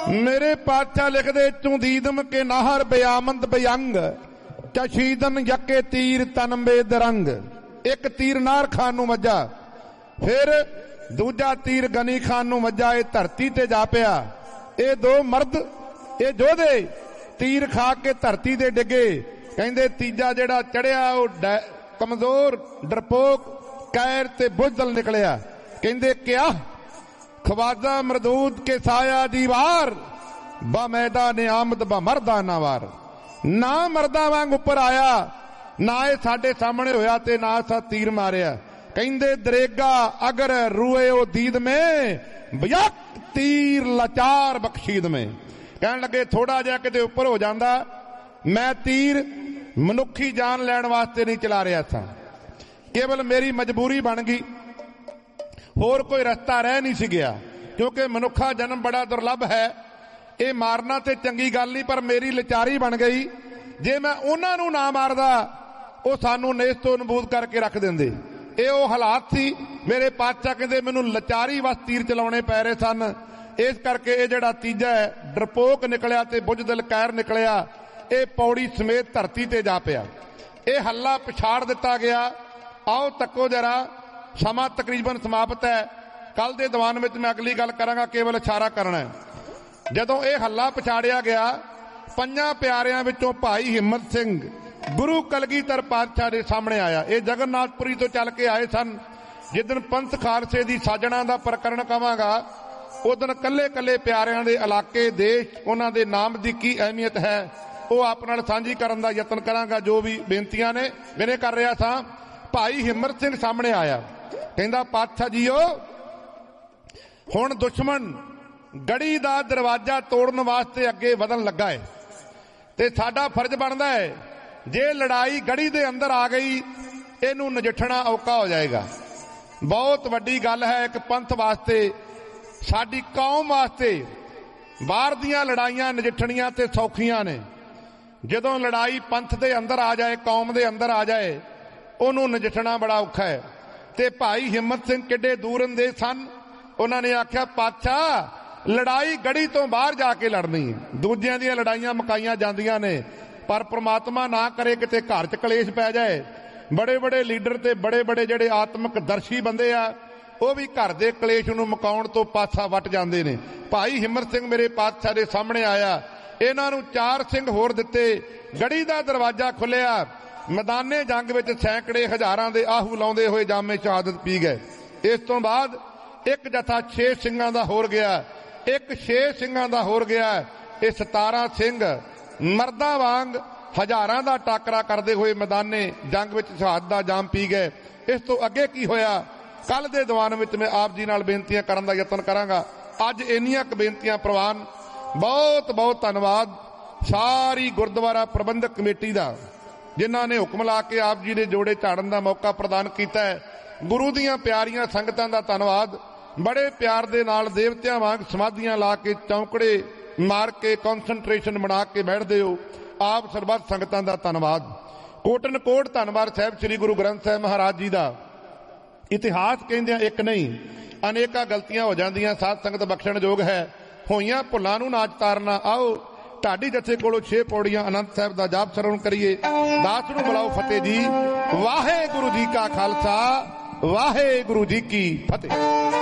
मेरे पातशाह लिखदे चुंदीदम के नाहर बयामंद बयंग चशीदन यके तीर तनबे दरंग। एक तीर नार खान नूं वज्जा, फिर दूजा तीर गनी खान नूं वज्जा, ये धरती ते जा पिया। ये दो मर्द ये जोधे तीर खा के धरती ते डिगे। कहंदे तीजा जिहड़ा चढ़िया वो कमजोर डरपोक कैर ते बुजदल निकलिया। कहंदे क्या ख्वाजा मरदूद के साया दीवार ब मैदान आमद ब मरदा नावार। ना मरदा वांग उपर आया, ना ये साडे सामने होया ते ना सा तीर मारिया। कहंदे दरेगा अगर रूए ओ दीद में बयक तीर लाचार बख्शीद में। कहन लगे थोड़ा जिहा किते उपर हो जांदा, मैं तीर मनुखी जान लैण वास्ते नहीं चला रहा था, केवल मेरी मजबूरी बन गई, होर कोई रस्ता रह नहीं सी गया। क्योंकि मनुखा जन्म बड़ा दुर्लभ है, ये मारना ते चंगी गल नहीं, पर मेरी लाचारी बन गई। जे मैं उन्हां नूं ना मारदा वो सानू नेस तो नबूद करके रख देंदे। ये वो हालात सी। मेरे पातशाह कहंदे मैनू लाचारी वस तीर चलाउणे पै रहे सन, इस करके ये जिहड़ा तीजा है डरपोक निकलिया ते बुजदिल कैर निकलिया, ये पौड़ी समेत धरती ते जा पिया। ये हल्ला पछाड़ दिता गया। आओ तक्को जरा, समा तकरीबन समाप्त है। कल दे दीवान में मैं अगली गल करांगा, केवल इशारा करना है। जदों ये हल्ला पछाड़िया गया, पंजां प्यारियां विचों भाई हिम्मत सिंह गुरु कलगीधर पातशाह दे सामने आया। ये जगन्नाथपुरी तो चल के आए सन। जिदन पंथ खालसे दी साजणा दा प्रकरण कवांगा, उस दिन कल्ले कल्ले प्यारियां दे इलाके देश उन्हां दे नाम दी की अहमियत है वो आप नाल सांझी करन दा यतन करांगा। जो भी बेनतियां ने मैंने कर रहा था। भाई हिम्मत सिंह सामने आया, कहंदा पातशाह जीओ हुण दुश्मन गड़ी दा दरवाजा तोड़न वास्ते अगे वधन लगा है, ते साडा फर्ज बनदा है जे लड़ाई गड़ी दे अंदर आ गई इनू नजिठना औखा हो जाएगा। बहुत वड्डी गल है एक पंथ वास्ते, साडी कौम वास्ते। बाहर दियां लड़ाइयां नजिठणियां ते सौखियां ने, जदों लड़ाई पंथ दे अंदर आ जाए, कौम दे अंदर आ जाए, उन्होंने नजिठना बड़ा औखा है। ते भाई हिम्मत सिंह किड्डे दूर अंदे सन। उन्होंने आख्या पातशाह लड़ाई गड़ी तो बाहर जाके लड़नी, दूजियां दियां लड़ाइयां मुकाईयां जांदियां ने, पर परमात्मा ना करे किते घर च कलेश पै जाए। बड़े बड़े लीडर ते बड़े बड़े जिहड़े आत्मक दर्शी बंदे आ वो भी घर दे कलेश नूं मुकाउण तो पासा वट जांदे ने। भाई हिम्मत सिंह मेरे पातशाह दे सामने आया, इन्हां नूं 4 सिंह होर दिते, गड़ी दा दरवाजा खुलिया। मैदाने जंग विच सैकड़े हजारां दे आहू लाउंदे होए जामे शहादत पी गए। इस तो बाद एक जथा 6 सिंघां दा होर गया, एक 6 सिंघां दा होर गया। ये 17 सिंह मर्दां वांग हजारां दा टाकरा करदे होए मैदाने जंग विच शहादत दा जाम पी गए। इस तो अगे की होया कल दे दीवान विच मैं आप जी नाल बेनतियां करन दा यतन करांगा। अज इन्नियां क बेनतियां प्रवान। बहुत बहुत धन्नवाद सारी गुरुद्वारा प्रबंधक कमेटी दा, जिन्हां ने हुक्म ला के आप जी दे जोड़े झाड़न दा मौका प्रदान कीता है। गुरु दियां प्यारियां संगतां दा धन्नवाद। बड़े प्यार दे नाल देवतियां वांग समाधियां ला के चौंकड़े मार के कॉन्सनट्रेशन बना के बैठदे हो। आप सरबत संगतां दा धन्नवाद। कोटन कोट धन्नवाद साहिब श्री गुरु ग्रंथ साहिब महाराज जी दा। इतिहास कहंदियां एक नहीं अनेका गलतियां हो जांदियां, साध संगत बख्शण योग है। होइयां भुल्लां नूं ना तारना। आओ ढाडी जथे कोलों 6 पौड़ियां आनंद साहिब दा जाप सरवण करिए। दास नूं बुलाओ फतेह जी। वाहे गुरु जी का खालसा, वाहे गुरु जी की फतेह।